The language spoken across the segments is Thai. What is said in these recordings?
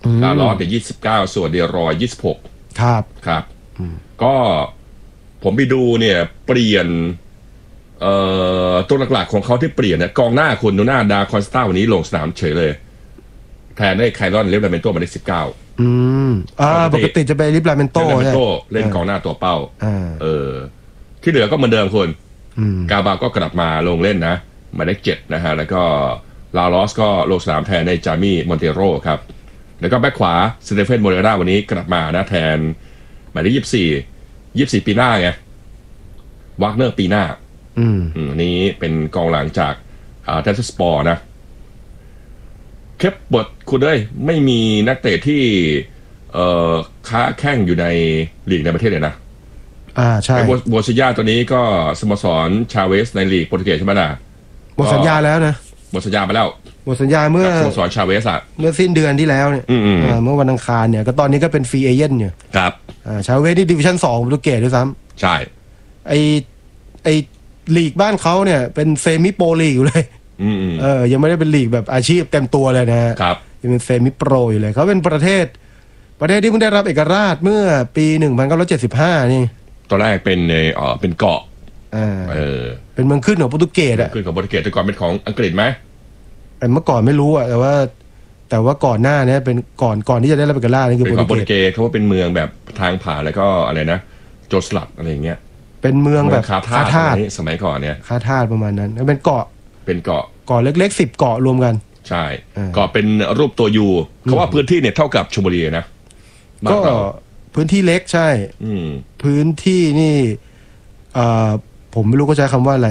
ลาลอสเนี่ย29ส่วนเดรอย26 ครับครับก็ผมไปดูเนี่ยเปลี่ยนตัวหลักๆของเขาที่เปลี่ยนเนี่ยกองหน้าคุณดูหน้าดาคอนสตาวันนี้ลงสนามเฉยเลยแทนได้ไคลอนเลฟลาเมนโตมาได้19 ปกติจะไปลิฟลาเมนโตเล่นกองหน้าตัวเป้าที่เหลือก็เหมือนเดิมคุณกาบาก็กลับมาลงเล่นนะหมายเลข7นะฮะแล้วก็ลาลอสก็ลงสนามแทนในจามี่มอนเตโรครับแล้วก็แบ็คขวาสเตเฟนโมเรราวันนี้กลับมานะแทนหมายเลข24ปีหน้าไงวากเนอร์ปีหน้านี้เป็นกองหลังจากเทสสปอร์นะเคปบดคุณเอ้ยไม่มีนักเตะที่ค้าแข่งอยู่ในลีกในประเทศเลยนะใช่โบซิยาตัวนี้ก็สโมสรชาเวสในลีกโปรตุเกสใช่ไหมล่ะหมดสัญญาแล้วนะหมดสัญญาไปแล้วหมดสัญญาเมื่อสโมสรชาเวสเมื่อสิ้นเดือนที่แล้วเนี่ยเมื่อวันอังคารเนี่ยก็ตอนนี้ก็เป็นฟรีเอเจนต์อยู่ครับชาเวสที่ดิวิชั่น2โปรตุเกสด้วยซ้ำใช่ไอลีกบ้านเขาเนี่ยเป็นเซมิโปรลีกอยู่เลยยังไม่ได้เป็นลีกแบบอาชีพเต็มตัวเลยนะครับยังเป็นเซมิโปรอยู่เลยเขาเป็นประเทศที่เพิ่งได้รับเอกราชเมื่อปี1975นี่ตอนแรกเป็นเกาะเป็นเมืองขึ้นของโปรตุเกสขึ้นของโปรตุเกสแต่ก่อนเป็นของอังกฤษไหมเมื่อก่อนไม่รู้แต่ว่าก่อนหน้านี้เป็นก่อนที่จะได้รับเอกราชนี่คือโปรตุเกสเขาว่าเป็นเมืองแบบทางผ่านแล้วก็อะไรนะโจสลัดอะไรอย่างเงี้ยเป็นเมืองแบบคาทาสสมัยก่อนเนี่ยคาทาสประมาณนั้นเป็นเกาะเล็กๆ10เกาะรวมกันใช่เกาะเป็นรูปตัวยูเขาว่าพื้นที่เนี่ยเท่ากับชลบุรีนะก็พื้นที่เล็กใช่พื้นที่นี่ผมไม่รู้ก็ใช้คำว่าอะไร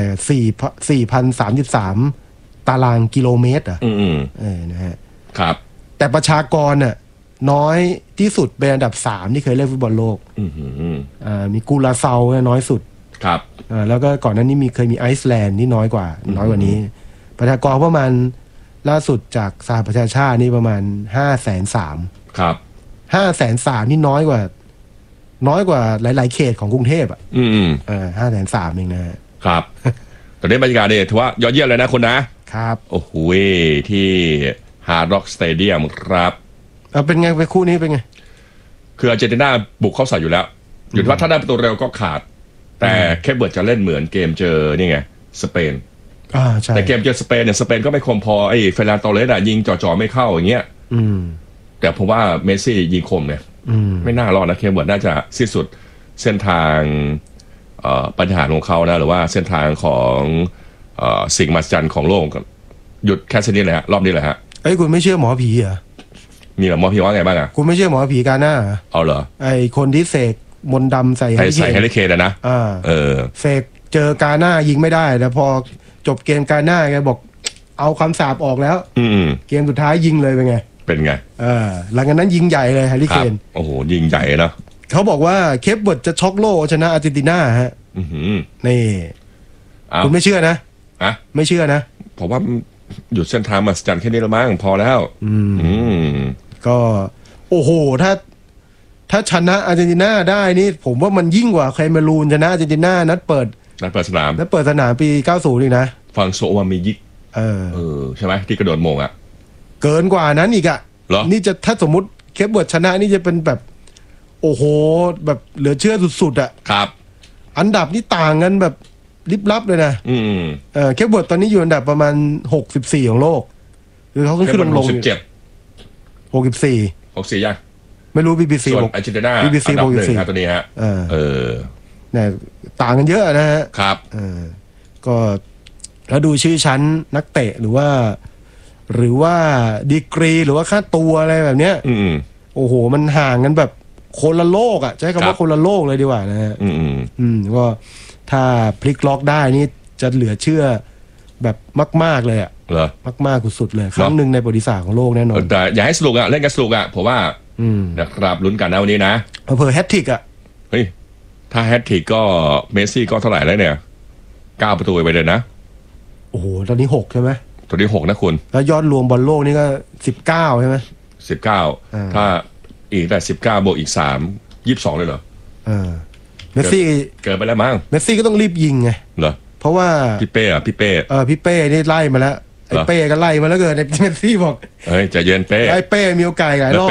4,033 ตารางกิโลเมตรนะฮะครับแต่ประชากรน่ะน้อยที่สุดเป็นอันดับ3ที่เคยเล่นฟุตบอลโลกมีกูราเซาน้อยสุดครับแล้วก็ก่อนหน้านี้เคยมีไอซ์แลนด์ที่น้อยกว่านี้ประชากรประมาณล่าสุดจากสหประชาชาตินี่ประมาณ530,000 ครับ 530,000นี่น้อยกว่าหลายๆเขตของกรุงเทพ530,000เองนะครับตอนนี้บรรยากาศเนี่ยถือว่ายอดเยี่ยมเลยนะคุณนะครับโอ้โหที่ฮาร์ดร็อกสเตเดียมครับเป็นไงไปคู่นี้เป็นไงคืออาร์เจนตินาบุกเข้าใส่อยู่แล้วอยู่ที่ว่าถ้าได้ประตูเร็วก็ขาดแต่แค่เบิร์ดจะเล่นเหมือนเกมเจอนี่ไงสเปนใช่แต่เกมเจอสเปนเนี่ยสเปนก็ไม่คมพอไอ้เฟรนันโตเรสยิงจ่อๆไม่เข้าอย่างเงี้ยแต่ผมว่าเมสซี่ยิงคมเนี่ยไม่น่ารอดนะเคเบิร์ดน่าจะสิ้นสุดเส้นทางปัญหาของเขานะหรือว่าเส้นทางของสิ่งมหัศจรรย์ของโลกหยุดแค่เส้นนี้เลยฮะรอบนี้เลยฮะคุณไม่เชื่อหมอผีเหรอมีหมอผีว่าไงบ้างคุณไม่เชื่อหมอผีกาหน้าเอาเหรอคนที่เสกมนต์ดำใส่แฮร์รี่เคนนะเสกเจอกาหน้ายิงไม่ได้แต่พอจบเกมกาหน้าแกบอกเอาคำสาปออกแล้วเกมสุดท้ายยิงเลยเป็นไงหลังจากนั้นยิงใหญ่เลยแฮร์รี่เคนโอ้โหยิงใหญ่นะเขาบอกว่าเคปเบิร์ดจะช็อกโลกชนะอาร์เจนตินาฮะนี่คุณไม่เชื่อนะไม่เชื่อนะผมว่าหยุดเส้นทางมหัศจรรย์แค่นี้ละมั้งพอแล้วก็โอ้โหถ้าชนะอาร์เจนตินาได้นี่ผมว่ามันยิ่งกว่าแคเมรูนชนะอาร์เจนตินานัดเปิดสนามปี90นี่นะฝั่งโซวามิยิกใช่ไหมที่กระโดดโมงเกินกว่านั้นอีกนี่จะถ้าสมมุติเคปเบิร์ดชนะนี่จะเป็นแบบโอ้โหแบบเหลือเชื่อสุดๆครับอันดับนี่ต่างกันแบบลิบลับเลยนะเคปเบิร์ดตอนนี้อยู่อันดับประมาณ64ของโลกคือเขาขึ้นลง64 ยังไม่รู้ BBC ส่วนอาร์เจนตินาอันดับ1ตัวนี้ฮะเนี่ยต่างกันเยอะนะฮะครับก็แล้วดูชื่อชั้นนักเตะหรือว่าดีกรีหรือว่าค่าตัวอะไรแบบเนี้ยโอ้โหมันห่างกันแบบคนละโลกใช้คำว่าคนละโลกเลยดีกว่านะฮะก็ถ้าพลิกล็อกได้นี่จะเหลือเชื่อแบบมากๆเลยเหรอมากๆสุดๆเลยครั้งหนึ่งในประวัติศาสตร์ของโลกแน่นอนแต่อย่าให้สนุกเล่นกันสนุกผมว่านะครับลุ้นกันนะวันนี้นะเผื่อแฮตทริกเฮ้ยถ้าแฮตทริกก็เมสซี่ก็เท่าไหร่แล้วเนี่ย9ประตูไปเลยนะโอ้โหตอนนี้6ใช่ไหมตอนนี้6นะคุณแล้วยอดรวมบอลโลกนี่ก็19ใช่ไหม 19ถ้าอีกแต่19บวกอีก3 22เลยเหรอเมสซี่เกิดไปแล้วมั้งเมสซี่ก็ต้องรีบยิงไงเหรอเพราะว่าพี่เป้พี่เป้นี่ไล่มาแล้วไอ้เป้ก็ไล่มาแล้วเกินไอ้เมสซี่บอกเฮ้ยใจเย็นเป้ไอ้เป้มีโอกาสหลายรอบ